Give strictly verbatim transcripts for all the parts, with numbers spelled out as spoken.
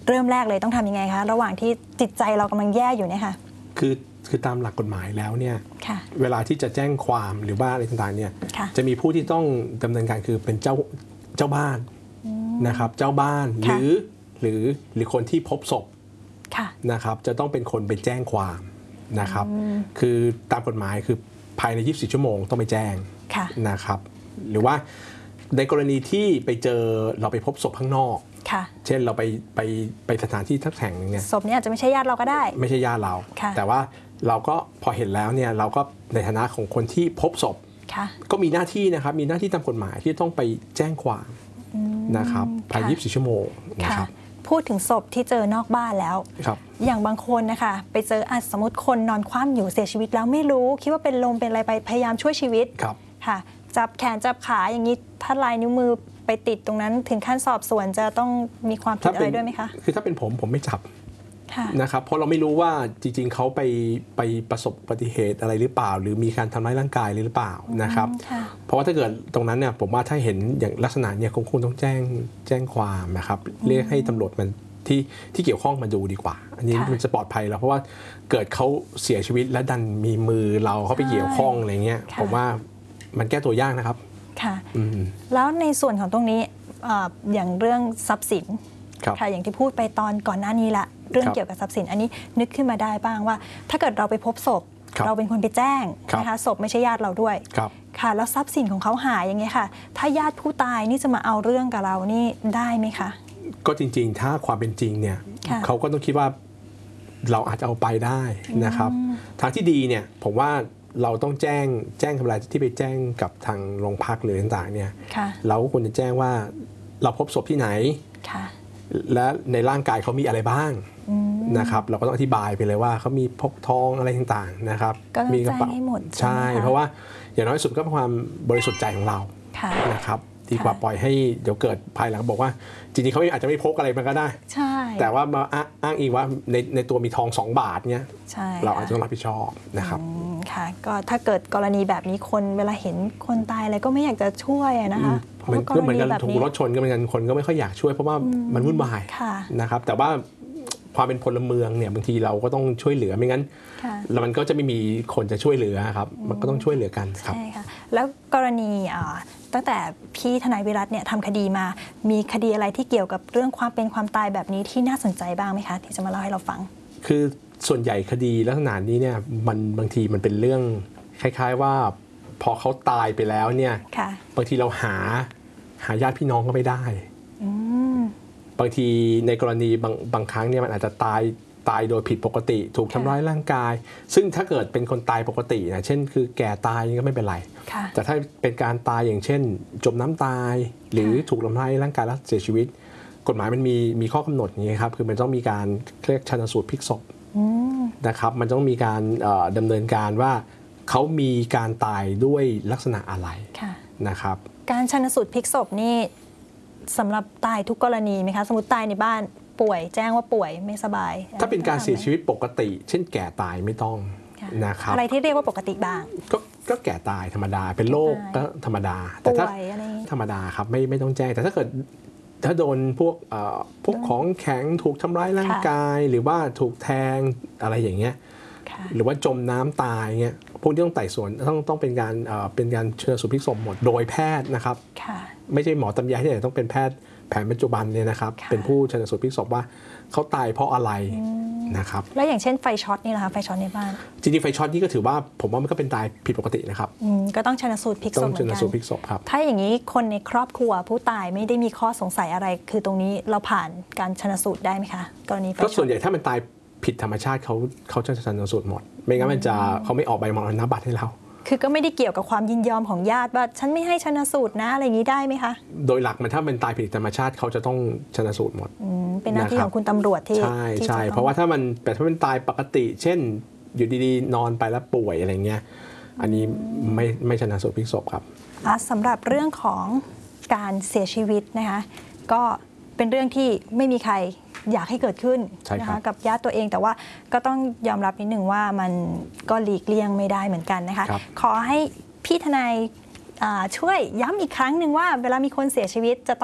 เริ่มแรกเลยต้องทำยังไงคะระหว่างที่จิตใจเรากำลังแย่อยู่เนี่ยค่ะคือคือตามหลักกฎหมายแล้วเนี่ยเวลาที่จะแจ้งความหรือว่าอะไรต่างๆเนี่ยจะมีผู้ที่ต้องดำเนินการคือเป็นเจ้าเจ้าบ้านนะครับเจ้าบ้านหรือหรือหรือคนที่พบศพนะครับจะต้องเป็นคนไปแจ้งความนะครับคือตามกฎหมายคือภายในยี่สิบสี่ชั่วโมงต้องไปแจ้งนะครับหรือว่าในกรณีที่ไปเจอเราไปพบศพข้างนอกเช่นเราไปไปไปสถานที่ทักแห่งนึงเนี่ยศพนี้อาจจะไม่ใช่ญาติเราก็ได้ไม่ใช่ญาติเราแต่ว่าเราก็พอเห็นแล้วเนี่ยเราก็ในฐานะของคนที่พบศพก็มีหน้าที่นะครับมีหน้าที่ตามกฎหมายที่ต้องไปแจ้งความนะครับภายในยี่สิบสี่ชั่วโมงนะครับพูดถึงศพที่เจอนอกบ้านแล้วอย่างบางคนนะคะไปเจออาสมมติคนนอนคว่ำอยู่เสียชีวิตแล้วไม่รู้คิดว่าเป็นลมเป็นอะไรไปพยายามช่วยชีวิตค่ะจับแขนจับขาอย่างนี้ถ้าลายนิ้วมือไปติดตรงนั้นถึงขั้นสอบสวนจะต้องมีความผิดอะไรด้วยไหมคะคือถ้าเป็นผมผมไม่จับนะครับเพราะเราไม่รู้ว่าจริงๆเขาไปไปประสบอุบัติเหตุอะไรหรือเปล่าหรือมีการทำร้ายร่างกายหรือเปล่านะครับเพราะว่าถ้าเกิดตรงนั้นเนี่ยผมว่าถ้าเห็นอย่างลักษณะเนี่ยคงคงต้องแจ้งแจ้งความนะครับเรียกให้ตำรวจมันที่ที่เกี่ยวข้องมาดูดีกว่าอันนี้มันจะปลอดภัยแล้วเพราะว่าเกิดเขาเสียชีวิตและดันมีมือเราเขาไปเกี่ยวข้องอะไรเงี้ยผมว่ามันแก้ตัวยากนะครับค่ะแล้วในส่วนของตรงนี้อย่างเรื่องทรัพย์สินค่ะอย่างที่พูดไปตอนก่อนหน้านี้ละเรื่องเกี่ยวกับทรัพย์สินอันนี้นึกขึ้นมาได้บ้างว่าถ้าเกิดเราไปพบศพเราเป็นคนไปแจ้งนะคะศพไม่ใช่ญาติเราด้วยค่ะแล้วทรัพย์สินของเขาหายยังไงค่ะถ้าญาติผู้ตายนี่จะมาเอาเรื่องกับเรานี่ได้ไหมคะก็จริงๆถ้าความเป็นจริงเนี่ยเขาก็ต้องคิดว่าเราอาจจะเอาไปได้นะครับทางที่ดีเนี่ยผมว่าเราต้องแจ้งแจ้งทำอะไรที่ไปแจ้งกับทางโรงพักหรือต่างๆเนี่ยเราก็ควรจะแจ้งว่าเราพบศพที่ไหนและในร่างกายเขามีอะไรบ้างนะครับเราก็ต้องอธิบายไปเลยว่าเขามีพกทองอะไรต่างๆนะครับมีกระเป๋าใช่เพราะว่าอย่างน้อยสุดก็เป็นความบริสุทธิ์ใจของเรานะครับดีกว่าปล่อยให้เดี๋ยวเกิดภายหลังบอกว่าจริงๆเขาอาจจะไม่พกอะไรมาก็ได้ใช่แต่ว่ามาอ้างอิงว่าในในตัวมีทองสองบาทเนี้ยเราอาจจะต้องรับผิดชอบนะครับค่ะก็ถ้าเกิดกรณีแบบนี้คนเวลาเห็นคนตายอะไรก็ไม่อยากจะช่วยนะคะมันก็เหมือนกันถูกรถชนก็เหมือนกันคนก็ไม่ค่อยอยากช่วยเพราะว่ามันวุ่นวายนะครับแต่ว่าความเป็นพลเมืองเนี่ยบางทีเราก็ต้องช่วยเหลือไม่งั้นแล้วมันก็จะไม่มีคนจะช่วยเหลือครับมันก็ต้องช่วยเหลือกันครับใช่ค่ะแล้วกรณีตั้งแต่พี่ทนายวิรัตเนี่ยทำคดีมามีคดีอะไรที่เกี่ยวกับเรื่องความเป็นความตายแบบนี้ที่น่าสนใจบ้างไหมคะที่จะมาเล่าให้เราฟังคือส่วนใหญ่คดีลักษณะนี้เนี่ยมันบางทีมันเป็นเรื่องคล้ายๆว่าพอเขาตายไปแล้วเนี่ยบางทีเราหาหาญาติพี่น้องก็ไม่ได้บางทีในกรณีบางบางครั้งเนี่ยมันอาจจะตายตายโดยผิดปกติถูกทำร้ายร่างกายซึ่งถ้าเกิดเป็นคนตายปกตินะเช่นคือแก่ตายก็ไม่เป็นไรแต่ถ้าเป็นการตายอย่างเช่นจมน้ำตายหรือถูกทำร้ายร่างกายแล้วเสียชีวิตกฎหมายมันมีมีข้อกำหนดอย่างนี้ครับคือมันต้องมีการเรียกชันสูตรพลิกศพนะครับมันต้องมีการดำเนินการว่าเขามีการตายด้วยลักษณะอะไรนะครับการชันสูตรพลิกศพนี่สำหรับตายทุกกรณีไหมคะสมมติตายในบ้านป่วยแจ้งว่าป่วยไม่สบายถ้าเป็นการเสียชีวิตปกติเช่นแก่ตายไม่ต้องนะครับอะไรที่เรียกว่าปกติบ้างก็ก็แก่ตายธรรมดาเป็นโรคก็ธรรมดาแต่ถ้าธรรมดาครับไม่ไม่ต้องแจ้งแต่ถ้าเกิดถ้าโดนพวกพวกของแข็งถูกทำร้ายร่างกายหรือว่าถูกแทงอะไรอย่างเงี้ยหรือว่าจมน้ำตายเงี้ยพวกที่ต้องไต่สวนต้องต้องเป็นการเป็นการชันสูตรพลิกศพหมดโดยแพทย์นะครับไม่ใช่หมอตำยาที่ไหนต้องเป็นแพทย์แผนปัจจุบันเนี่ยนะครับเป็นผู้ชันสูตรพลิกศพว่าเขาตายเพราะอะไรนะครับแล้วอย่างเช่นไฟช็อตนี่แหละคะไฟช็อตในบ้านจริงๆไฟช็อตนี่ก็ถือว่าผมว่ามันก็เป็นตายผิดปกตินะครับก็ต้องชันสูตรพลิกศพต้องชันสูตรพลิกศพครับถ้าอย่างนี้คนในครอบครัวผู้ตายไม่ได้มีข้อสงสัยอะไรคือตรงนี้เราผ่านการชันสูตรได้ไหมคะกรณีไฟช็อตก็ส่วนใหญ่ถ้ามันตายผิดธรรมชาติเขาเขาจะชันสูตรหมดไม่งั้นมันจะเขาไม่ออกใบมรณบัตรให้เราคือก็ไม่ได้เกี่ยวกับความยินยอมของญาติว่าฉันไม่ให้ชันสูตรนะอะไรอย่างนี้ได้ไหมคะโดยหลักมันถ้าเป็นตายผิดธรรมชาติเขาจะต้องชันสูตรหมดเป็นหน้าที่ของคุณตำรวจที่ใช่ใช่เพราะว่าถ้ามันแต่ถ้าเป็นตายปกติเช่นอยู่ดีๆนอนไปแล้วป่วยอะไรเงี้ยอันนี้ไม่ไม่ชันสูตรพลิกศพครับสำหรับเรื่องของการเสียชีวิตนะคะก็เป็นเรื่องที่ไม่มีใครอยากให้เกิดขึ้นนะคะกับญาติตัวเองแต่ว่าก็ต้องยอมรับนิดหนึ่งว่ามันก็หลีกเลี่ยงไม่ได้เหมือนกันนะคะขอให้พี่ทนายช่วยย้ำอีกครั้งหนึ่งว่าเวลามีคนเสียชีวิตจะต้อง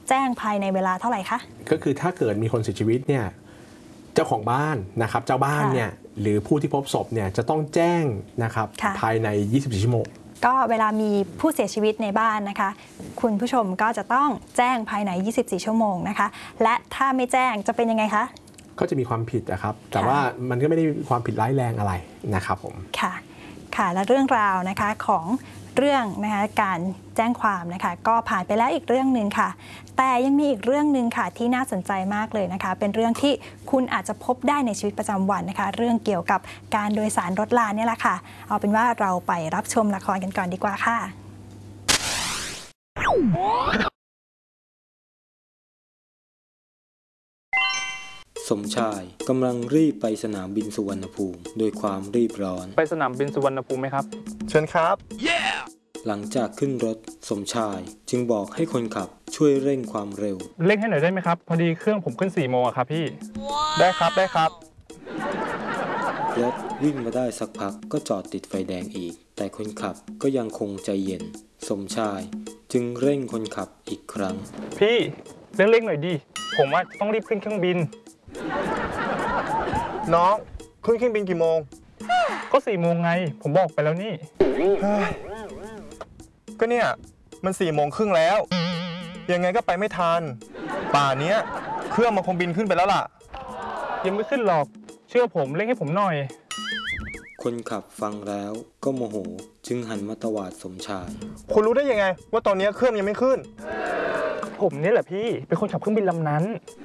แจ้งภายในเวลาเท่าไหร่คะก็คือถ้าเกิดมีคนเสียชีวิตเนี่ยเจ้าของบ้านนะครับเจ้าบ้านเนี่ยหรือผู้ที่พบศพเนี่ยจะต้องแจ้งนะครับภายในยี่สิบสี่ชั่วโมงก็เวลามีผู้เสียชีวิตในบ้านนะคะคุณผู้ชมก็จะต้องแจ้งภายในยี่สิบสี่ชั่วโมงนะคะและถ้าไม่แจ้งจะเป็นยังไงคะก็จะมีความผิดนะครับแต่ว่ามันก็ไม่ได้มีความผิดร้ายแรงอะไรนะครับผมค่ะค่ะและเรื่องราวนะคะของเรื่องนะคะการแจ้งความนะคะก็ผ่านไปแล้วอีกเรื่องหนึ่งค่ะแต่ยังมีอีกเรื่องหนึ่งค่ะที่น่าสนใจมากเลยนะคะเป็นเรื่องที่คุณอาจจะพบได้ในชีวิตประจำวันนะคะเรื่องเกี่ยวกับการโดยสารรถรางนี่แหละค่ะเอาเป็นว่าเราไปรับชมละครกันก่อนดีกว่าค่ะสมชายกำลังรีบไปสนามบินสุวรรณภูมิโดยความรีบร้อนไปสนามบินสุวรรณภูมิไหมครับเชิญครับ yeah! หลังจากขึ้นรถสมชายจึงบอกให้คนขับช่วยเร่งความเร็วเร่งให้หน่อยได้ไหมครับพอดีเครื่องผมขึ้นสี่โมงอะครับพี่ wow! ได้ครับได้ครับรถวิ่งมาได้สักพักก็จอดติดไฟแดงอีกแต่คนขับก็ยังคงใจเย็นสมชายจึงเร่งคนขับอีกครั้งพี่เร่งๆหน่อยดิผมว่าต้องรีบขึ้นเครื่องบินน้องขึ้นเครื่องบินกี่โมงก็สี่โมงไงผมบอกไปแล้วนี่ก็เนี่ยมันสี่โมงครึ่งแล้วยังไงก็ไปไม่ทันป่านนี้เครื่องมันคงบินขึ้นไปแล้วล่ะยังไม่ขึ้นหรอกเชื่อผมเร่งให้ผมหน่อยคนขับฟังแล้วก็โมโหจึงหันมาตวาดสมชายคุณรู้ได้ยังไงว่าตอนนี้เครื่องยังไม่ขึ้นผมนี่แหละพี่เป็นคนขับเครื่องบินลำนั้น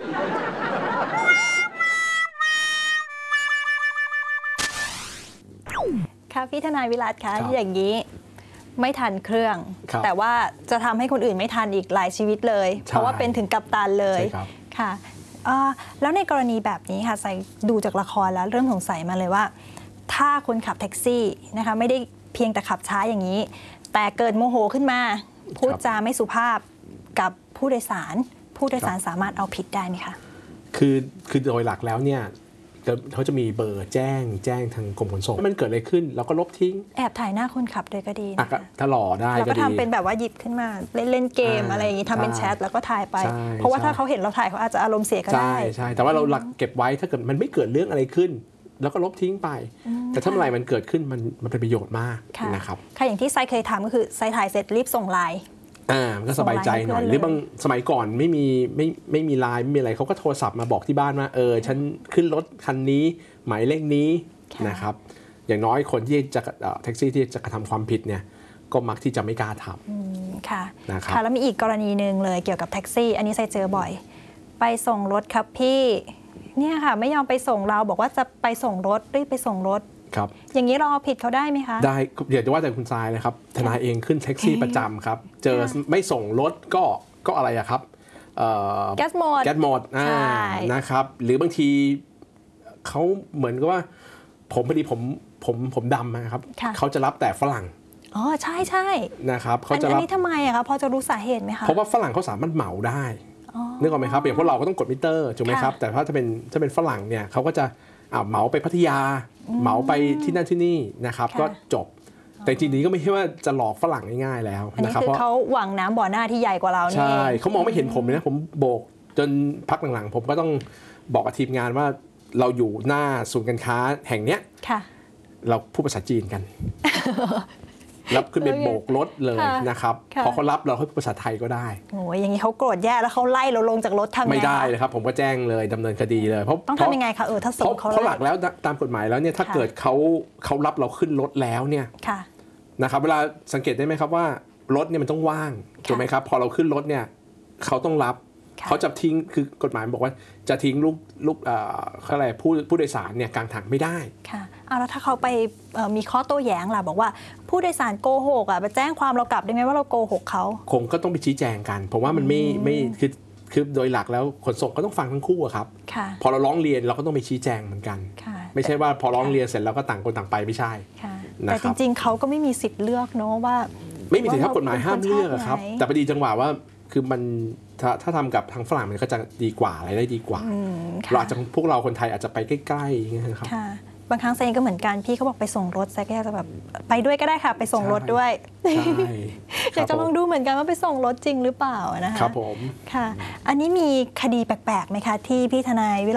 ค่ะพี่ทนายวิรัตคะอย่างนี้ไม่ทันเครื่องแต่ว่าจะทำให้คนอื่นไม่ทันอีกหลายชีวิตเลยเพราะว่าเป็นถึงกัปตันเลยค่ะแล้วในกรณีแบบนี้ค่ะใส่ดูจากละครแล้วเริ่มสงสัยมาเลยว่าถ้าคนขับแท็กซี่นะคะไม่ได้เพียงแต่ขับช้าอย่างนี้แต่เกิดโมโหขึ้นมาพูดจาไม่สุภาพกับผู้โดยสารผู้โดยสารสามารถเอาผิดได้ไหมคะคือคือโดยหลักแล้วเนี่ยเขาจะมีเบอร์แจ้งแจ้งทางกรมขนส่งมันเกิดอะไรขึ้นเราก็ลบทิ้งแอบถ่ายหน้าคนขับเลยก็ดีนะถ้าหล่อได้แล้วก็ทำเป็นแบบว่าหยิบขึ้นมาเล่นเล่นเกมอะไรอย่างนี้ทำเป็นแชทแล้วก็ถ่ายไปเพราะว่าถ้าเขาเห็นเราถ่ายเขาอาจจะอารมณ์เสียก็ได้ใช่ใช่แต่ว่าเราหลักเก็บไว้ถ้าเกิดมันไม่เกิดเรื่องอะไรขึ้นแล้วก็ลบทิ้งไปแต่ถ้าเมื่อไหร่มันเกิดขึ้นมันมันเป็นประโยชน์มากนะครับค่ะอย่างที่ไซเคยทำก็คือไซถ่ายเสร็จรีบส่งไลน์อ่ามันก็สบายใจหน่อยหรือบางสมัยก่อนไม่มีไม่ไม่มีไลน์ไม่มีอะไรเขาก็โทรศัพท์มาบอกที่บ้านว่าเออฉันขึ้นรถคันนี้หมายเลขนี้นะครับอย่างน้อยคนที่จะแท็กซี่ที่จะกระทำความผิดเนี่ยก็มักที่จะไม่กล้าทำค่ะนะครับค่ะแล้วมีอีกกรณีหนึ่งเลยเกี่ยวกับแท็กซี่อันนี้ไซเจอบ่อยไปส่งรถครับพี่เนี่ยค่ะไม่ยอมไปส่งเราบอกว่าจะไปส่งรถรีบไปส่งรถครับอย่างนี้เราเอาผิดเขาได้ไหมคะได้เดี๋ยวจะว่าแต่คุณทรายนะครับทนายเองขึ้นแท็กซี่ประจำครับเจอไม่ส่งรถก็ก็อะไรอะครับแก๊สหมดแก๊สหมดนะครับหรือบางทีเขาเหมือนกับว่าผมพอดีผมผมผมดำนะครับเขาจะรับแต่ฝรั่งอ๋อใช่ใช่นะครับเขาจะรับอันนี้ทำไมอะคะพอจะรู้สาเหตุไหมคะเพราะว่าฝรั่งเขาสามารถเหมาได้นึกออกไหมครับอย่างพวกเราก็ต้องกดมิเตอร์ถูกไหมครับแต่ถ้าจะเป็นถ้าเป็นฝรั่งเนี่ยเขาก็จะเหมาไปพัทยาเหมาไปที่นั่นที่นี่นะครับก็จบแต่จริงๆก็ไม่ใช่ว่าจะหลอกฝรั่งง่ายๆแล้วนะครับเพราะเขาหวังน้ำบ่อหน้าที่ใหญ่กว่าเราใช่เขามองไม่เห็นผมเลยนะผมโบกจนพักหลังๆผมก็ต้องบอกกับทีมงานว่าเราอยู่หน้าศูนย์การค้าแห่งเนี้ยเราพูดภาษาจีนกันรับขึ้นเป็นโบกรถเลยนะครับพอเขารับเราให้ภาษาไทยก็ได้โอ้ยอย่างนี้เขาโกรธแย่แล้วเขาไล่เราลงจากรถทำไงไม่ได้เลยครับผมก็แจ้งเลยดำเนินคดีเลยเพราะต้องทำยังไงคะเออถ้าส่งเขาเพราะหลักแล้วตามกฎหมายแล้วเนี่ยถ้าเกิดเขาเขารับเราขึ้นรถแล้วเนี่ยนะครับเวลาสังเกตได้ไหมครับว่ารถเนี่ยมันต้องว่างถูกไหมครับพอเราขึ้นรถเนี่ยเขาต้องรับเขาจะทิ้งคือกฎหมายบอกว่าจะทิ้งลูกลูกอะไรผู้ผู้โดยสารเนี่ยกลางทางไม่ได้ค่ะเอาแล้วถ้าเขาไปมีข้อโต้แย้งล่ะบอกว่าผู้โดยสารโกหกอ่ะไปแจ้งความเรากลับได้ไหมว่าเราโกหกเขาคงก็ต้องไปชี้แจงกันผมว่ามันไม่ไม่คือคือโดยหลักแล้วขนส่งก็ต้องฟังทั้งคู่ครับพอเราร้องเรียนเราก็ต้องไปชี้แจงเหมือนกันไม่ใช่ว่าพอร้องเรียนเสร็จแล้วก็ต่างคนต่างไปไม่ใช่แต่จริงๆเขาก็ไม่มีสิทธิ์เลือกเนาะว่าไม่มีสิทธิ์ครับกฎหมายห้ามเลือกครับแต่พอดีจังหวะว่าคือมันถ้าถ้าทำกับทางฝรั่งมันก็จะดีกว่าอะไรได้ดีกว่าเราอาจจะพวกเราคนไทยอาจจะไปใกล้ๆอย่างเงี้ยครับค่ะบางครั้งแซนก็เหมือนกันพี่เขาบอกไปส่งรถแซนก็อยากจะแบบไปด้วยก็ได้ค่ะไปส่งรถด้วยอยากจะลองดูเหมือนกันว่าไปส่งรถจริงหรือเปล่านะคะครับผมค่ะอันนี้มีคดีแปลกๆไหมคะที่พี่ทนาย